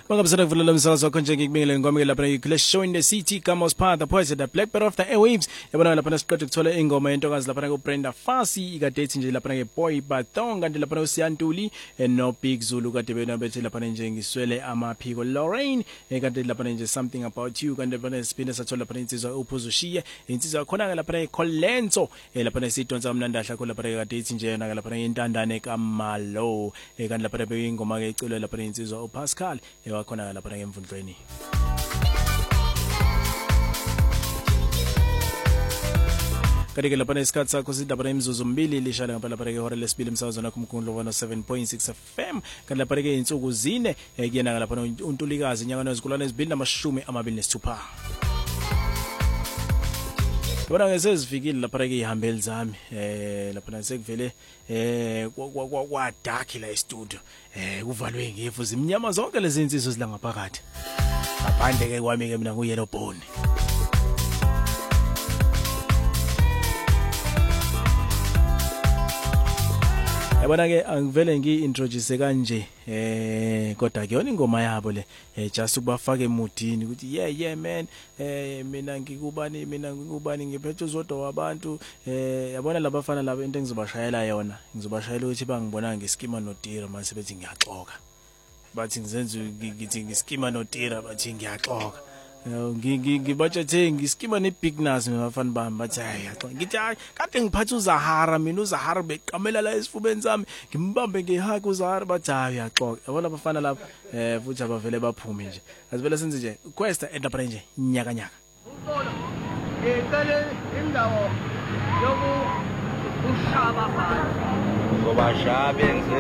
Bangabisana kuvulela umsakazo wakho nje ngikubingelele ngoma lapha kule show in the city Kamos Park the poise the black bear of the airwaves yabona lapha siqede kuthola ingoma yentokazi lapha ku Brenda Fassie ikadate nje lapha ke Boy Bathong kanti lapha uSiyantuli no Big Zulu kade bena bethe lapha nje ngiswele amaphiko Lorraine kanti lapha nje something about you kanti lapha siphinde sathola lapha insizwa uphuzushiye insizwa khona lapha Colenso lapha sidonsa umnandahla kho lapha kadate nje yona lapha intandane kaMalo kanti lapha ingoma ke icelo lapha insizwa uPascal wakhona lapha ngemvundlweni Kadike lapha nesikhathi sakho sidaba imizuzu 2 lishaya ngapha lapha ke hora lesibili umsakazo nakho umkhulu 7.6 FM kanti lapha ke insuku 4 kuyena lapha uNtulikazi inyanga nezikulwane ezibili nama26 Bona ngesezifikile lapha ke ihambeli zami lapha nasekuvele kwa dark la e-studio kuvalwe ngefu zimnyama zonke lezi insizwe zila ngaphakathi apande ke kwami ke mina ku Yellow Bone Yabona ke angivele ngiintroduce kanje kodwa ke yona ingoma yabo le just ukubafaka emudini ukuthi yeah man mina ngikubani ngiphethe uzodwa wabantu yabona labafana laba into engizobashayela yona ngizobashayela ukuthi bangibona ngesikima notira mase bethi ngiyaxoka bathi ngizenza ngithi ngiskima notira bathi ngiyaxoka ngibatshethe ngiskima nebig nas mafana bami bathi hayi ngithi hayi kade ngiphatha uZahara mina uZahara beqamela la esifubeni sami ngimbambe ngehaka uZahara bathi hayi yaxoka yabona abafana lapha futhi abavele baphume nje asivele senze nje quest lapha nje nyaka nyaka ekale indawo yoku ushaba phansi ngoba shabe